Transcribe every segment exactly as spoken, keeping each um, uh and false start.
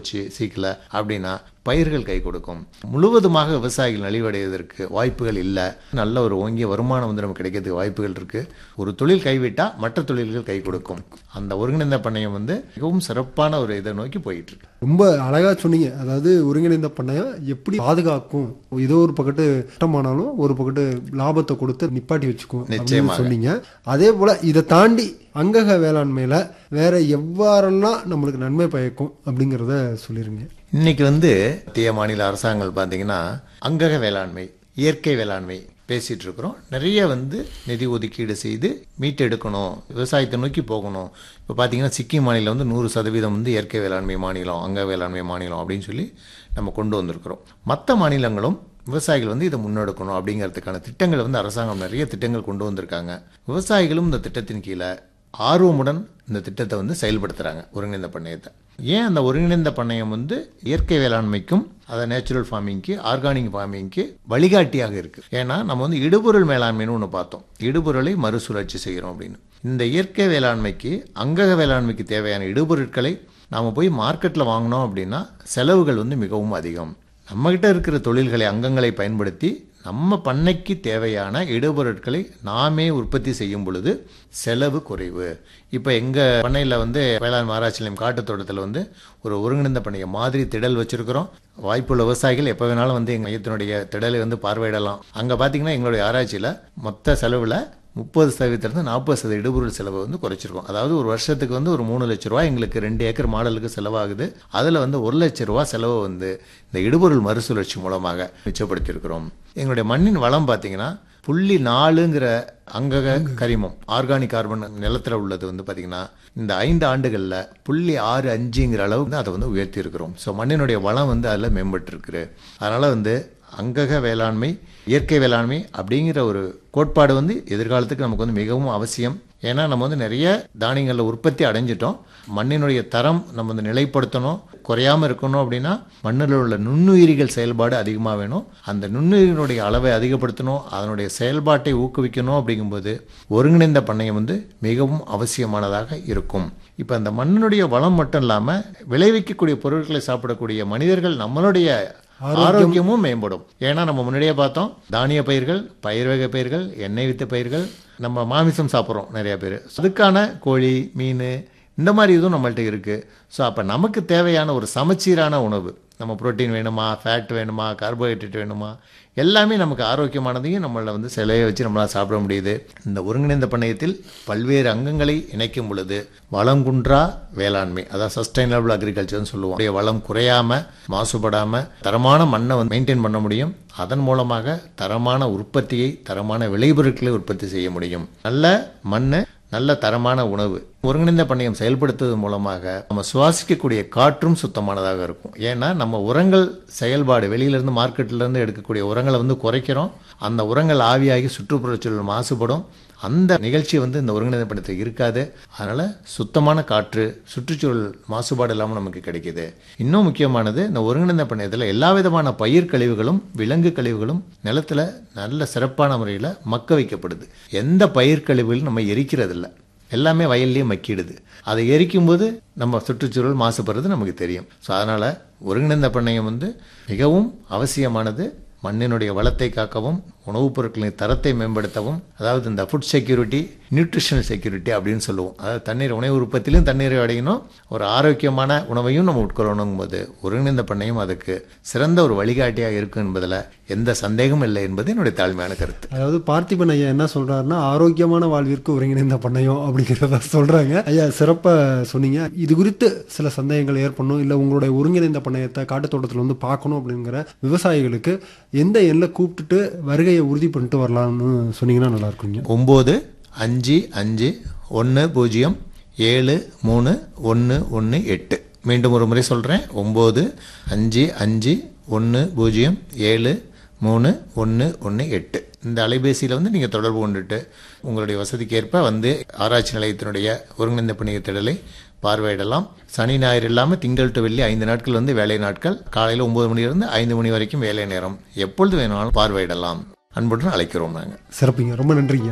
போச்சு சீக்கில அப்படின்னா பயிர்கள் கை கொடுக்கும். முழுவதுமாக விவசாயிகள் நலிவடைவதற்கு வாய்ப்புகள் இல்லை. நல்ல ஒரு ஓங்கிய வருமானம் வந்து நமக்கு கிடைக்கிறதுக்கு வாய்ப்புகள் இருக்கு. ஒரு தொழில் கைவிட்டால் மற்ற தொழில்கள் கை கொடுக்கும். அந்த ஒருங்கிணைந்த பண்ணையம் வந்து மிகவும் சிறப்பான ஒரு இதை நோக்கி போயிட்டு இருக்கு. ரொம்ப அழகா சொன்னீங்க. அதாவது ஒருங்கிணைந்த பண்ணையம் எப்படி பாதுகாக்கும், ஏதோ ஒரு பக்கத்து கட்டமானாலும் ஒரு பக்கத்து லாபத்தை கொடுத்து நிப்பாட்டி வச்சுக்கும் அப்படின்னு சொன்னீங்க. அதே போல இதை தாண்டி அங்கக வேளாண்மையில வேற எவ்வாறெல்லாம் நம்மளுக்கு நன்மை பயக்கும் அப்படிங்கிறத சொல்லிருங்க. இன்னைக்கு வந்து மத்திய மாநில அரசாங்கம் பார்த்தீங்கன்னா அங்கக வேளாண்மை, இயற்கை வேளாண்மை பேசிட்டு இருக்கிறோம். நிறைய வந்து நிதி ஒதுக்கீடு செய்து மீட்டெடுக்கணும், விவசாயத்தை நோக்கி போகணும். இப்போ பார்த்தீங்கன்னா சிக்கிம் மாநிலம் வந்து நூறு சதவீதம் வந்து இயற்கை வேளாண்மை மாநிலம், அங்க வேளாண்மை மாநிலம் அப்படின்னு சொல்லி நம்ம கொண்டு வந்திருக்கிறோம். மற்ற மாநிலங்களும் விவசாயிகள் வந்து இதை முன்னெடுக்கணும் அப்படிங்கிறதுக்கான திட்டங்கள் வந்து அரசாங்கம் நிறைய திட்டங்கள் கொண்டு வந்திருக்காங்க. விவசாயிகளும் இந்த திட்டத்தின் கீழே ஆர்வமுடன் இந்த திட்டத்தை வந்து செயல்படுத்துகிறாங்க, ஒருங்கிணைந்த பண்ணையத்தை. ஏன் அந்த ஒருங்கிணைந்த பண்ணையம் வந்து இயற்கை வேளாண்மைக்கும் அதை நேச்சுரல் ஃபார்மிங்க்கு, ஆர்கானிக் ஃபார்மிங்க்கு வழிகாட்டியாக இருக்குது. ஏன்னா நம்ம வந்து இடுபொருள் மேலாண்மைன்னு ஒன்று பார்த்தோம், இடுபொருளை மறுசுழற்சி செய்கிறோம் அப்படின்னு. இந்த இயற்கை வேளாண்மைக்கு அங்கக வேளாண்மைக்கு தேவையான இடுபொருட்களை நாம் போய் மார்க்கெட்டில் வாங்கினோம் அப்படின்னா செலவுகள் வந்து மிகவும் அதிகம். நம்மகிட்ட இருக்கிற தொழில்களை, அங்கங்களை பயன்படுத்தி நம்ம பண்ணைக்கு தேவையான இடுபொருட்களை நாமே உற்பத்தி செய்யும் பொழுது செலவு குறைவு. இப்போ எங்கள் பண்ணையில் வந்து வேளாண் ஆராய்ச்சி நிலையம் காட்டுத்தோட்டத்தில் வந்து ஒரு ஒருங்கிணைந்த பண்ணைய மாதிரி திடல் வச்சுருக்கிறோம். வாய்ப்புள்ள விவசாயிகள் எப்போ வேணாலும் வந்து எங்கள் மையத்தினுடைய திடலை வந்து பார்வையிடலாம். அங்கே பார்த்தீங்கன்னா எங்களுடைய ஆராய்ச்சியில் மொத்த செலவில் முப்பது சதவீதத்திலிருந்து நாற்பது சதவீத இடுபொருள் செலவை வந்து குறைச்சிருக்கோம். அதாவது ஒரு வருஷத்துக்கு வந்து ஒரு மூணு லட்ச ரூபா எங்களுக்கு ரெண்டு ஏக்கர் மாடலுக்கு செலவாகுது. அதில் வந்து ஒரு லட்ச ரூபா செலவை வந்து இந்த இடுபொருள் மறுசுழற்சி மூலமாக மிச்சப்படுத்தியிருக்கிறோம். எங்களுடைய மண்ணின் வளம் பார்த்தீங்கன்னா புள்ளி நாலுங்கிற அங்கக கரிமம், ஆர்கானிக் கார்பன் நிலத்தில் உள்ளது வந்து பார்த்தீங்கன்னா இந்த ஐந்து ஆண்டுகளில் புள்ளி ஆறு அஞ்சுங்கிற அளவு வந்து அதை வந்து உயர்த்தி இருக்கிறோம். ஸோ மண்ணினுடைய வளம் வந்து அதில் மேம்பட்டு இருக்குது. அதனால் வந்து அங்கக வேளாண்மை, இயற்கை வேளாண்மை அப்படிங்கிற ஒரு கோட்பாடு வந்து எதிர்காலத்துக்கு நமக்கு வந்து மிகவும் அவசியம். ஏன்னா நம்ம வந்து நிறைய தானியங்களில் உற்பத்தி அடைஞ்சிட்டோம். மண்ணினுடைய தரம் நம்ம வந்து நிலைப்படுத்தணும், குறையாமல் இருக்கணும் அப்படின்னா மண்ணில் உள்ள நுண்ணுயிரிகள் செயல்பாடு அதிகமாக வேணும். அந்த நுண்ணுயிரினுடைய அளவை அதிகப்படுத்தணும், அதனுடைய செயல்பாட்டை ஊக்குவிக்கணும். அப்படிங்கும்போது ஒருங்கிணைந்த பண்ணையம் வந்து மிகவும் அவசியமானதாக இருக்கும். இப்போ அந்த மண்ணினுடைய வளம் மட்டும் இல்லாமல் விளைவிக்கக்கூடிய பொருட்களை சாப்பிடக்கூடிய மனிதர்கள் நம்மளுடைய ஆரோக்கியமும் மேம்படும். ஏன்னா நம்ம முன்னாடியே பார்த்தோம், தானிய பயிர்கள், பயிர் வகை பயிர்கள், எண்ணெய் வித்த பயிர்கள், நம்ம மாமிசம் சாப்பிட்றோம் நிறைய பேர். அதுக்கான கோழி, மீன் இந்த மாதிரி இதுவும் நம்மள்ட்ட இருக்குது. ஸோ அப்போ நமக்கு தேவையான ஒரு சமச்சீரான உணவு, நம்ம புரோட்டீன் வேணுமா, ஃபேட் வேணுமா, கார்போஹைட்ரேட் வேணுமா, எல்லாமே நமக்கு ஆரோக்கியமானதையும் நம்மளை வந்து சிலையை வச்சு நம்மளால் சாப்பிட முடியுது. இந்த ஒருங்கிணைந்த பண்ணையத்தில் பல்வேறு அங்கங்களை இணைக்கும் பொழுது வளங்குன்றா வேளாண்மை, அதாவது சஸ்டைனபிள் அக்ரிகல்ச்சர்னு சொல்லுவோம். வளம் குறையாமல், மாசுபடாமல் தரமான மண்ணை வந்து மெயின்டைன் பண்ண முடியும். அதன் மூலமாக தரமான உற்பத்தியை, தரமான விளைபொருட்களை உற்பத்தி செய்ய முடியும். நல்ல மண், நல்ல தரமான உணவு ஒருங்கிணைந்த பண்ணையம் செயல்படுத்துவதன் மூலமாக நம்ம சுவாசிக்கக்கூடிய காற்றும் சுத்தமானதாக இருக்கும். ஏன்னா நம்ம உரங்கள் செயல்பாடு, வெளியிலேருந்து மார்க்கெட்லேருந்து எடுக்கக்கூடிய உரங்களை வந்து குறைக்கிறோம். அந்த உரங்கள் ஆவியாகி சுற்றுப்புறச்சூழல் மாசுபடும். அந்த நிகழ்ச்சி வந்து இந்த ஒருங்கிணைந்த பண்ணையத்தில் இருக்காது. அதனால் சுத்தமான காற்று, சுற்றுச்சூழல் மாசுபாடு இல்லாமல் நமக்கு கிடைக்கிது. இன்னும் முக்கியமானது, இந்த ஒருங்கிணைந்த பண்ணையத்தில் எல்லா விதமான பயிர் கழிவுகளும் விலங்கு கழிவுகளும் நிலத்தில் நல்ல சிறப்பான முறையில் மக்க வைக்கப்படுது. எந்த பயிர் கழிவுகளும் நம்ம எரிக்கிறதில்ல, எல்லாமே வயல்லையே மக்கிடுது. அதை எரிக்கும்போது நம்ம சுற்றுச்சூழல் மாசுபடுறது நமக்கு தெரியும். ஸோ அதனால் ஒருங்கிணைந்த பண்ணையம் வந்து மிகவும் அவசியமானது. மண்ணினுடைய வளத்தை காக்கவும், உணவுப் பொருட்களின் தரத்தை மேம்படுத்தவும், அதாவது இந்த ஃபுட் செக்யூரிட்டி, நியூட்ரிஷனல் செக்யூரிட்டி அப்படின்னு சொல்லுவோம். அதாவது தண்ணீர், உணவு உற்பத்தியிலும் தண்ணீரை அடையணும், ஒரு ஆரோக்கியமான உணவையும் நம்ம உட்கொள்ளணும் போது ஒருங்கிணைந்த பண்ணையம் அதுக்கு சிறந்த ஒரு வழிகாட்டியாக இருக்கும் என்பதில் எந்த சந்தேகமும் இல்லை என்பது என்னுடைய தாழ்மையான கருத்து. அதாவது பார்த்திபன் ஐயா என்ன சொல்றாருன்னா, ஆரோக்கியமான வாழ்விற்கு ஒருங்கிணைந்த பண்ணையம் அப்படிங்கிறத சொல்றாங்க. ஐயா சிறப்பாக சொன்னீங்க. இது குறித்து சில சந்தேகங்கள் ஏற்படணும், இல்லை உங்களுடைய ஒருங்கிணைந்த பண்ணையத்தை காட்டுத்தோட்டத்தில் வந்து பார்க்கணும் அப்படிங்கிற விவசாயிகளுக்கு எந்த எண்ணில் கூப்பிட்டுட்டு வருகையை உறுதி பண்ணிட்டு வரலாம்னு சொன்னீங்கன்னா நல்லா இருக்குங்க. ஒம்பது அஞ்சு அஞ்சு ஒன்று பூஜ்ஜியம் ஏழு மூணு ஒன்று ஒன்று எட்டு. மீண்டும் ஒரு முறை சொல்கிறேன், ஒம்பது அஞ்சு அஞ்சு ஒன்று பூஜ்ஜியம் ஏழு மூணு ஒன்று ஒன்று எட்டு. இந்த அலைபேசியில் வந்து நீங்கள் தொடர்பு கொண்டுட்டு உங்களுடைய வசதிக்கேற்ப வந்து ஆராய்ச்சி நிலையத்தினுடைய ஒருங்கிணைந்த பண்ணைய திடலை பார்வையிடலாம். சனி ஞாயிறு இல்லாமல் திங்கள் டு வெள்ளி ஐந்து நாட்கள் வந்து வேலை நாட்கள். காலையில் ஒன்பது மணிலிருந்து ஐந்து மணி வரைக்கும் வேலை நேரம். எப்பொழுது வேணாலும் பார்வையிடலாம். அன்புடன் அழைக்கிறோம் நாங்கள். சிறப்புங்க, ரொம்ப நன்றிங்க.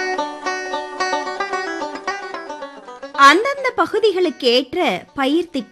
அந்தந்த பகுதிகளுக்கு ஏற்ற பயிர் திட்டம்